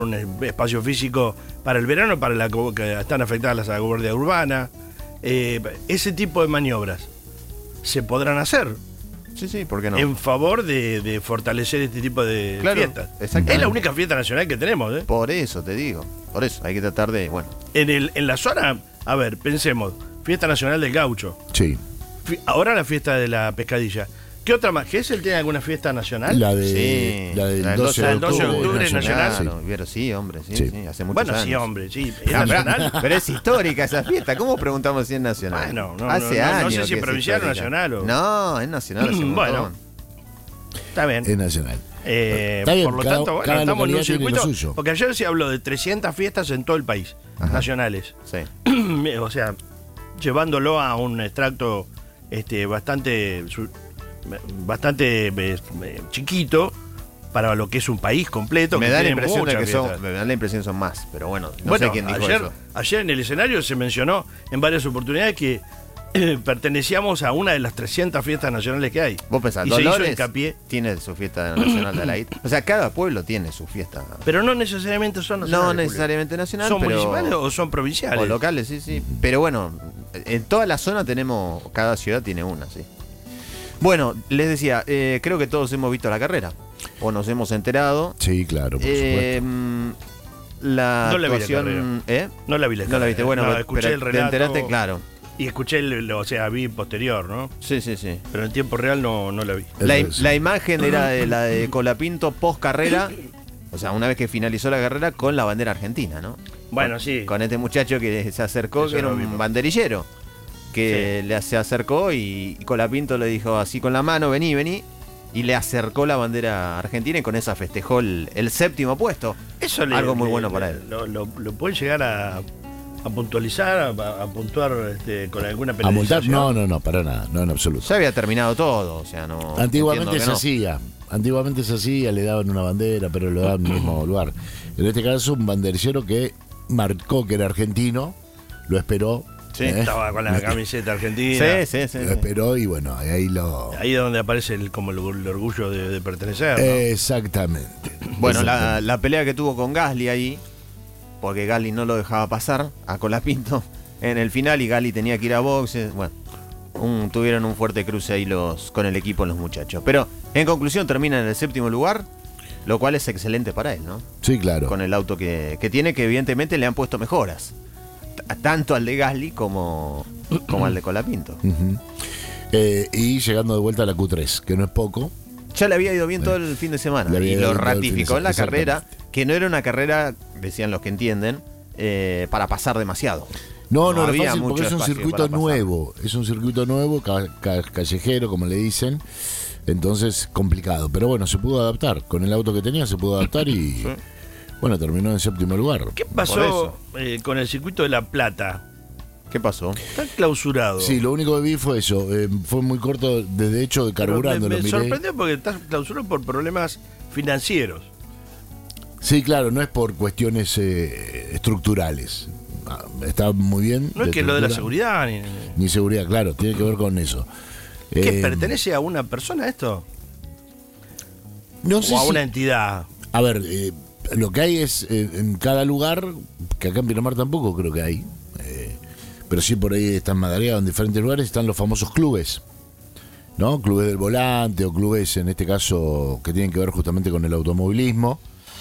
un espacio físico para el verano, para que están afectadas la guardia urbana. Ese tipo de maniobras se podrán hacer. Sí, ¿por qué no? En favor de fortalecer este tipo de fiestas. Es la única fiesta nacional que tenemos, ¿eh? Por eso te digo. Por eso, hay que tratar de, bueno. En la zona, a ver, pensemos, Fiesta Nacional del Gaucho. Sí. Ahora la fiesta de la pescadilla. ¿Qué otra más? ¿Gesell tiene alguna fiesta nacional? La del 12 de octubre es nacional. Claro, pero sí, hombre, sí, hace muchos años. Bueno, sí, hombre, sí. ¿Es nacional? Pero es histórica esa fiesta. ¿Cómo preguntamos si es nacional? Bueno, hace años. No sé si es provincial o nacional. No, es nacional hace un bueno, montón. Está bien. Es nacional. Está bien, por lo tanto, bueno, estamos en un circuito. Suyo. Porque ayer se habló de 300 fiestas en todo el país, nacionales. Sí. O sea, llevándolo a un extracto bastante chiquito para lo que es un país completo. Me que da la tiene impresión de que muchas fiestas. me da la impresión son más, pero bueno, no sé quién dijo eso. Ayer en el escenario se mencionó en varias oportunidades que pertenecíamos a una de las 300 fiestas nacionales que hay. Vos pensás, y se hizo Dolores hincapié. tiene su fiesta nacional de la IT. O sea, cada pueblo tiene su fiesta. Pero no necesariamente son nacionales. No necesariamente nacional, ¿Son pero municipales o son provinciales? O locales, sí. Pero bueno, en toda la zona tenemos, cada ciudad tiene una, sí. Bueno, les decía, creo que todos hemos visto la carrera. O nos hemos enterado. Sí, claro, por supuesto. La no la actuación, vi No la vi la No la viste, bueno, escuché pero el relato. te enteraste, claro. Y escuché, vi posterior, ¿no? Sí. Pero en tiempo real no la vi. La imagen era de la de Colapinto post carrera, o sea, una vez que finalizó la carrera con la bandera argentina, ¿no? Bueno, sí. Con este muchacho que se acercó, Eso que era lo un vimos. banderillero, que se acercó y Colapinto le dijo así con la mano, vení, y le acercó la bandera argentina y con esa festejó el 7º puesto. Eso algo muy bueno para él. Lo pueden llegar a puntualizar, a puntuar con alguna ¿A multar? penalización. No, para nada, no en absoluto. Ya había terminado todo, o sea, no. Antiguamente entiendo se que no. hacía. Antiguamente se hacía, le daban una bandera, pero lo daban en el mismo lugar. En este caso, un banderillero que marcó que era argentino, lo esperó. Sí, estaba con la camiseta argentina. Sí. Lo esperó y bueno, ahí lo. Ahí es donde aparece como el orgullo de pertenecer, ¿no? Exactamente. Bueno, la pelea que tuvo con Gasly ahí, porque Gasly no lo dejaba pasar a Colapinto en el final y Gasly tenía que ir a boxes. Bueno, tuvieron un fuerte cruce ahí con el equipo los muchachos. Pero en conclusión termina en el 7º lugar, lo cual es excelente para él, ¿no? Sí, claro. Con el auto que tiene, que evidentemente le han puesto mejoras. Tanto al de Gasly como al de Colapinto. Uh-huh. Y llegando de vuelta a la Q3, que no es poco. Ya le había ido bien todo el fin de semana y lo ratificó en la carrera, que no era una carrera, decían los que entienden, para pasar demasiado. No era había fácil porque mucho es un espacio circuito para nuevo. Es un circuito nuevo, callejero, como le dicen. Entonces, complicado. Pero bueno, se pudo adaptar. Con el auto que tenía se pudo adaptar y bueno, terminó en 7º lugar. ¿Qué pasó con el circuito de La Plata? ¿Qué pasó? Está clausurado. Sí, lo único que vi fue eso. Fue muy corto, de hecho, de carburando. Me lo miré. sorprendió porque está clausurado por problemas financieros. Sí, claro, no es por cuestiones estructurales. Está muy bien. No es que lo de la seguridad ni seguridad, claro, tiene que ver con eso. ¿Qué pertenece a una persona esto? No sé o a si, una entidad. A ver, lo que hay es en cada lugar, que acá en Pinamar tampoco creo que hay, pero sí por ahí están madreados en diferentes lugares, están los famosos clubes, ¿no? Clubes del volante o clubes, en este caso, que tienen que ver justamente con el automovilismo.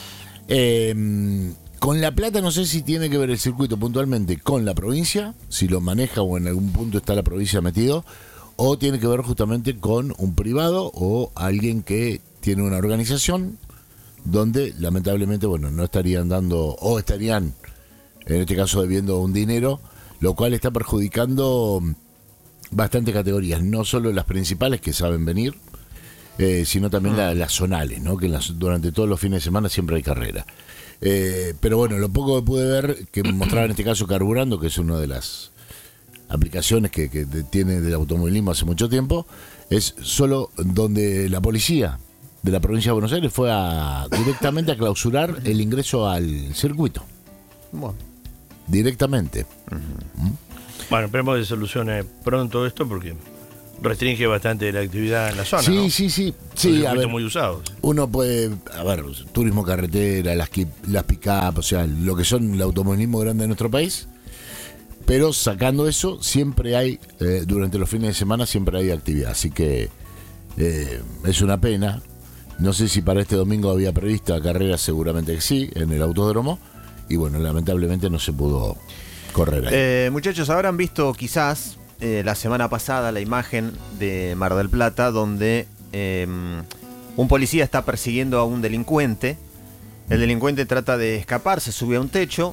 Con La Plata no sé si tiene que ver el circuito puntualmente con la provincia, si lo maneja o en algún punto está la provincia metido, o tiene que ver justamente con un privado o alguien que tiene una organización donde lamentablemente, bueno, no estarían dando, o estarían, en este caso, debiendo un dinero, lo cual está perjudicando bastantes categorías, no solo las principales que saben venir, sino también las zonales, ¿no? Que durante todos los fines de semana siempre hay carrera. Pero bueno, lo poco que pude ver, que mostraba en este caso Carburando, que es una de las aplicaciones que tiene del automovilismo hace mucho tiempo, es solo donde la policía de la provincia de Buenos Aires fue directamente a clausurar el ingreso al circuito. Bueno. Directamente. Bueno, esperemos que se solucione pronto esto porque restringe bastante la actividad en la zona. Sí, ¿no? sí, sí. Son Sí, a circuitos ver, muy usados. uno puede, turismo carretera, las pick-up, o sea, lo que son el automovilismo grande de nuestro país. Pero sacando eso, siempre hay, durante los fines de semana, siempre hay actividad. Así que es una pena. No sé si para este domingo había prevista carrera, seguramente que sí, en el autódromo. Y bueno, lamentablemente no se pudo correr ahí. Muchachos, habrán visto quizás la semana pasada la imagen de Mar del Plata donde un policía está persiguiendo a un delincuente. El delincuente trata de escapar, se sube a un techo.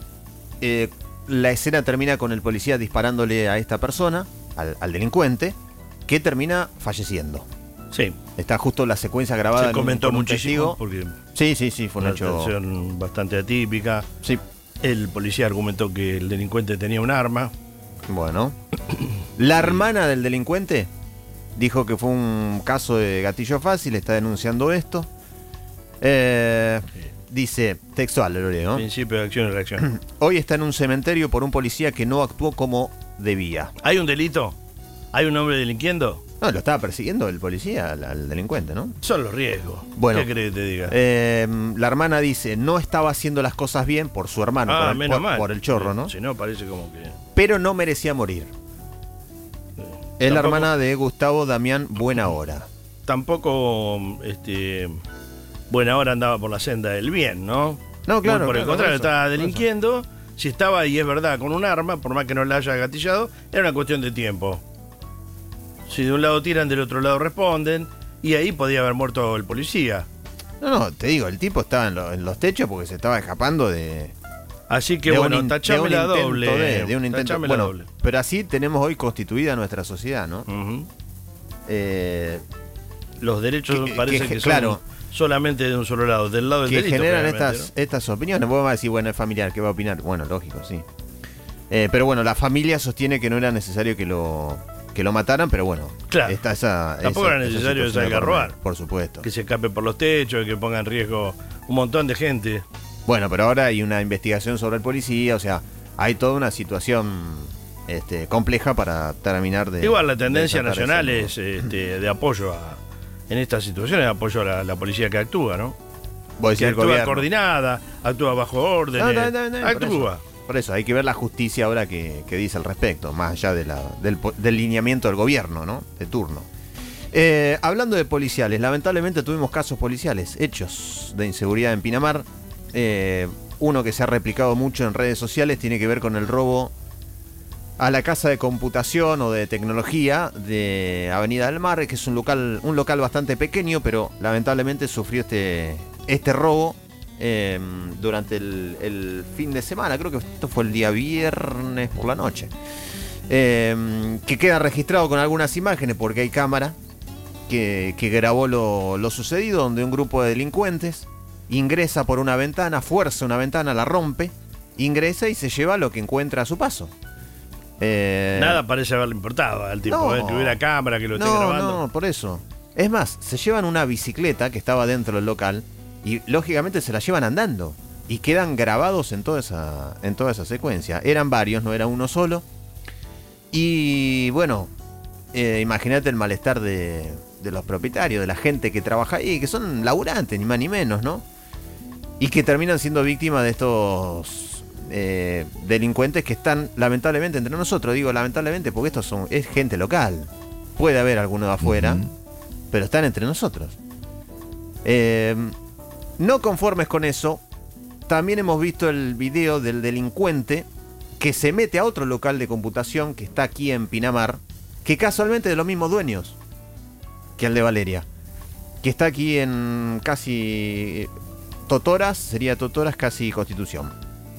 La escena termina con el policía disparándole a esta persona, al delincuente, que termina falleciendo. Sí. Está justo la secuencia grabada. Se comentó con un muchísimo testigo. porque Sí, fue un una hecho. detención bastante atípica. Sí, El policía argumentó que el delincuente tenía un arma. bueno. La hermana del delincuente dijo que fue un caso de gatillo fácil, está denunciando esto. Dice, textual, lo leo. Principio de acción y reacción. Hoy está en un cementerio por un policía que no actuó como debía. ¿Hay un delito? ¿Hay un hombre delinquiendo? No, lo estaba persiguiendo el policía, al delincuente, ¿no? Son los riesgos. Bueno. ¿Qué crees que te diga? La hermana dice, no estaba haciendo las cosas bien por su hermano, Menos mal. por el chorro, ¿no? Si no, parece como que... Pero no merecía morir. Es la Tampoco- hermana de Gustavo Damián Buenahora. Tampoco, buena hora andaba por la senda del bien, ¿no? No, claro. Muy por el claro, contrario, por eso, estaba por eso. delinquiendo. Si estaba, y es verdad, con un arma, por más que no la haya gatillado, era una cuestión de tiempo. Si de un lado tiran, del otro lado responden, y ahí podía haber muerto el policía. No, te digo, el tipo estaba en los techos porque se estaba escapando de... Así que de bueno, un tachame la intento doble. de un intento. Tachame la Bueno, doble. pero así tenemos hoy constituida nuestra sociedad, ¿no? Ujú. Eh, Los derechos que- parece que- que, claro. son solamente de un solo lado, del lado del que delito. generan claramente, estas opiniones. Vos vas a decir, bueno, es familiar, ¿qué va a opinar? Bueno, lógico, sí. Pero bueno, la familia sostiene que no era necesario que lo mataran, pero bueno. Claro. Está Tampoco era necesario que situación salga a de robar. por medio, por supuesto. ¿no? Que se escape por los techos, que ponga en riesgo un montón de gente. Bueno, pero ahora hay una investigación sobre el policía, o sea, hay toda una situación compleja para terminar de... Igual la tendencia de tratar nacional ese- es de apoyo en estas situaciones, de apoyo a la policía que actúa, ¿no? Vos decís Que el actúa gobierno. coordinada, actúa bajo órdenes, No, actúa. Por eso, hay que ver la justicia ahora que dice al respecto, más allá del lineamiento del gobierno, ¿no? De turno. Hablando de policiales, lamentablemente tuvimos casos policiales, hechos de inseguridad en Pinamar. Uno que se ha replicado mucho en redes sociales tiene que ver con el robo a la casa de computación o de tecnología de Avenida del Mar, que es un local bastante pequeño, pero lamentablemente sufrió este robo durante el fin de semana. Creo que esto fue el día viernes por la noche. Que queda registrado con algunas imágenes porque hay cámara que grabó lo sucedido, donde un grupo de delincuentes ingresa por una ventana, fuerza una ventana, la rompe, ingresa y se lleva lo que encuentra a su paso. Nada parece haberle importado al tipo, No. que hubiera cámara, que lo esté No, grabando. no, por eso. Es más, se llevan una bicicleta que estaba dentro del local y lógicamente se la llevan andando y quedan grabados en toda esa secuencia. Eran varios, no era uno solo. Y bueno, imagínate el malestar de los propietarios, de la gente que trabaja ahí, que son laburantes, ni más ni menos, ¿no? Y que terminan siendo víctimas de estos delincuentes que están lamentablemente entre nosotros. Digo lamentablemente porque es gente local. Puede haber alguno de afuera, pero están entre nosotros. No conformes con eso, también hemos visto el video del delincuente que se mete a otro local de computación que está aquí en Pinamar, que casualmente es de los mismos dueños que el de Valeria, que está aquí en casi Totoras, sería Totoras casi Constitución,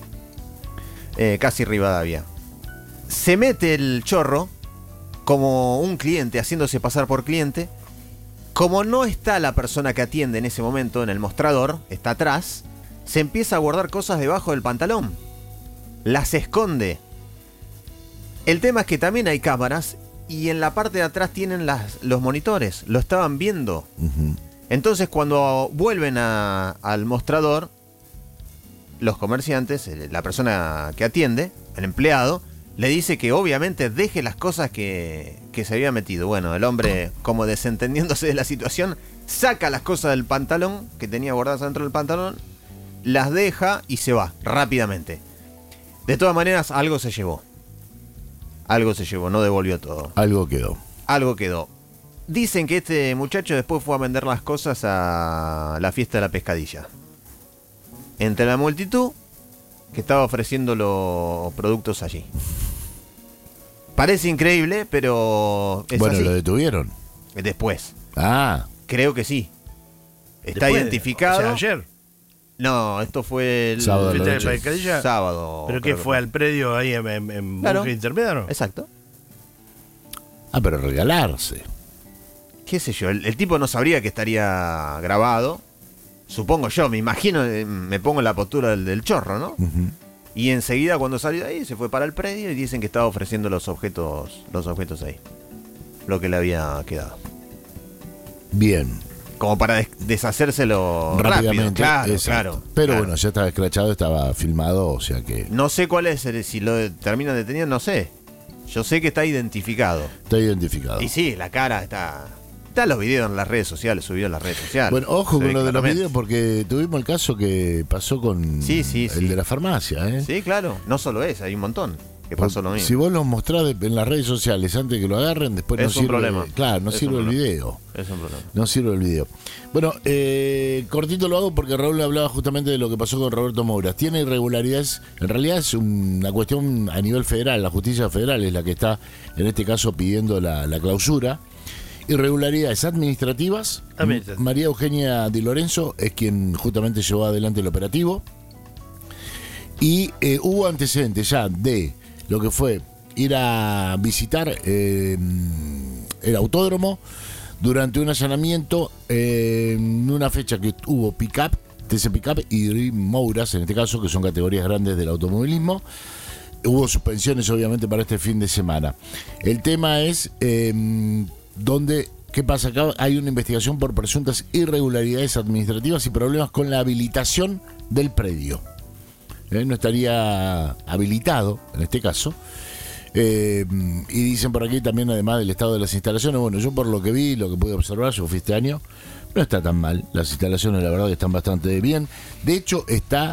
casi Rivadavia. Se mete el chorro como un cliente, haciéndose pasar por cliente. Como no está la persona que atiende en ese momento en el mostrador, está atrás, se empieza a guardar cosas debajo del pantalón. Las esconde. El tema es que también hay cámaras y en la parte de atrás tienen los monitores. Lo estaban viendo. Ujú. Entonces cuando vuelven al mostrador, los comerciantes, la persona que atiende, el empleado, le dice que obviamente deje las cosas que se había metido. Bueno, el hombre, como desentendiéndose de la situación, saca las cosas del pantalón, que tenía guardadas dentro del pantalón, las deja y se va rápidamente. De todas maneras, algo se llevó. Algo se llevó, no devolvió todo. Algo quedó. Algo quedó. Dicen que este muchacho después fue a vender las cosas a la fiesta de la pescadilla. Entre la multitud que estaba ofreciendo los productos allí. Parece increíble, pero es Bueno, así. lo detuvieron. Después. Ah, Creo que sí. Está Después, identificado. o sea, ayer. No, esto fue el Sábado a la ¿Fiesta de noche. pescadilla? sábado. ¿Pero qué creo que fue al predio ahí en Claro. Búnker Intermedio? Exacto. pero regalarse. Qué sé yo, el tipo no sabría que estaría grabado. Supongo yo, me imagino, me pongo en la postura del chorro, ¿no? Ujú. Y enseguida cuando salió de ahí se fue para el predio y dicen que estaba ofreciendo los objetos ahí. Lo que le había quedado. Bien. Como para deshacérselo Rápidamente. rápido. exacto. Claro. Pero claro. bueno, ya estaba escrachado, estaba filmado, o sea que No sé cuál es, si lo terminan deteniendo, no sé. Yo sé que está identificado. está identificado. Y sí, la cara está... Están los videos en las redes sociales, subidos en las redes sociales. Bueno, ojo Se con ve lo de los claramente. videos porque tuvimos el caso que pasó con Sí, sí, el sí. de la farmacia, ¿eh? Sí, claro. No solo es, hay un montón que pasó lo mismo. Si vos los mostrás en las redes sociales antes de que lo agarren, después Es no un sirve. problema. Claro, no Es sirve un el problema. video. Es un problema. No sirve el video. Bueno, cortito lo hago porque Raúl hablaba justamente de lo que pasó con Roberto Moura. Tiene irregularidades, en realidad es una cuestión a nivel federal, la justicia federal es la que está en este caso pidiendo la clausura. Irregularidades administrativas. Administrativas. María Eugenia Di Lorenzo es quien justamente llevó adelante el operativo. Y hubo antecedentes ya de lo que fue ir a visitar el autódromo durante un allanamiento en una fecha que hubo pick-up, TC Pickup y Mouras, en este caso, que son categorías grandes del automovilismo. Hubo suspensiones, obviamente, para este fin de semana. El tema es ¿qué pasa acá? Hay una investigación por presuntas irregularidades administrativas y problemas con la habilitación del predio. No estaría habilitado, en este caso. Y dicen por aquí también, además del estado de las instalaciones, bueno, yo por lo que vi, lo que pude observar, yo fui este año, no está tan mal. Las instalaciones, la verdad, que están bastante bien. De hecho, está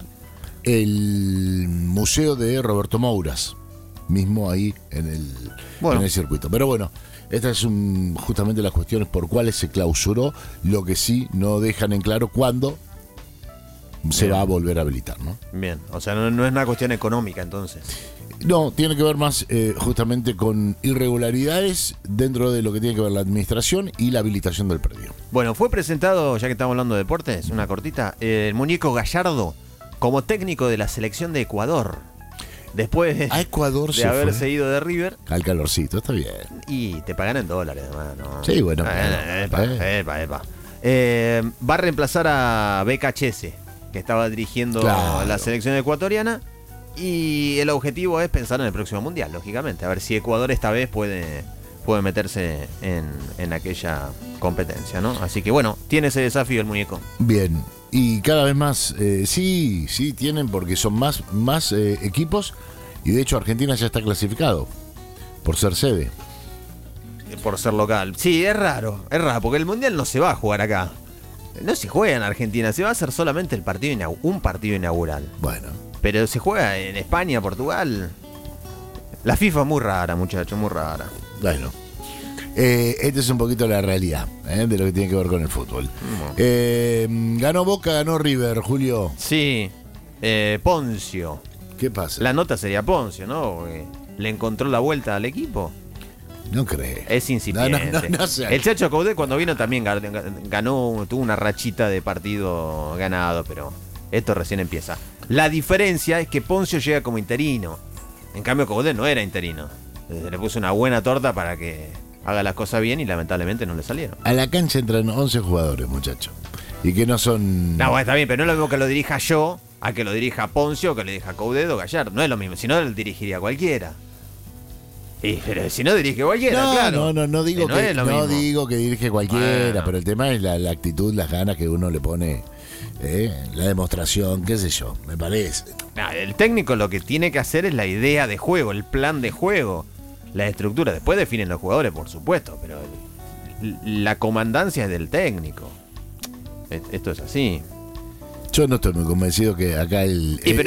el museo de Roberto Mouras, mismo ahí en el circuito. Pero bueno, estas son justamente las cuestiones por cuales se clausuró, lo que sí no dejan en claro cuándo se Bien. va a volver a habilitar, ¿no? Bien, o sea, no es una cuestión económica entonces. No, tiene que ver más justamente con irregularidades dentro de lo que tiene que ver la administración y la habilitación del predio. Bueno, fue presentado, ya que estamos hablando de deportes, una cortita, el muñeco Gallardo como técnico de la selección de Ecuador. Después A Ecuador de se haberse fue ido de River al calorcito, está bien. y te pagan en dólares, además, ¿no? Sí, bueno, Epa. Va a reemplazar a BKHS, que estaba dirigiendo Claro. la selección ecuatoriana. Y el objetivo es pensar en el próximo mundial, lógicamente. A ver si Ecuador esta vez puede meterse en aquella competencia, ¿no? Así que bueno, tiene ese desafío el muñeco. Bien, y cada vez más, sí tienen, porque son más equipos, y de hecho Argentina ya está clasificado por ser sede. Por ser local. Sí, es raro, porque el mundial no se va a jugar acá. No se juega en Argentina, se va a hacer solamente un partido inaugural. Bueno, Pero se juega en España, Portugal. La FIFA es muy rara, muchachos, muy rara. bueno. Esta es un poquito la realidad de lo que tiene que ver con el fútbol. Ganó Boca, ganó River, Julio. Sí, Poncio. ¿Qué pasa? La nota sería Poncio, ¿no? Porque le encontró la vuelta al equipo. No cree. Es incipiente. No sé. El Chacho Coudet cuando vino también ganó, tuvo una rachita de partido ganado, pero esto recién empieza. La diferencia es que Poncio llega como interino. En cambio Coudet no era interino. Se le puso una buena torta para que haga las cosas bien y lamentablemente no le salieron. A la cancha entran 11 jugadores, muchachos. Y que no son... No, bueno, está bien, pero no es lo mismo que lo dirija yo a que lo dirija Poncio, que lo dirija Coudet o Gallardo. No es lo mismo, si no lo dirigiría cualquiera. Pero si no dirige cualquiera, claro. No digo No que es lo no mismo. digo que dirige cualquiera, Bueno. pero el tema es la actitud, las ganas que uno le pone la demostración, qué sé yo, me parece. El técnico lo que tiene que hacer es la idea de juego, el plan de juego, la estructura. Después definen los jugadores, por supuesto, pero la comandancia es del técnico. Esto es así. Yo no estoy muy convencido que acá Y pero